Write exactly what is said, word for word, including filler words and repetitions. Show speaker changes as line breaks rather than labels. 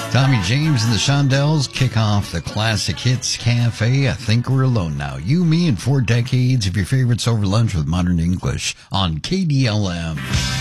Tommy James and the Shondells kick off the Classic Hits Cafe. I think we're alone now. You, me, and four decades of your favorites over lunch with modern English on K D L M.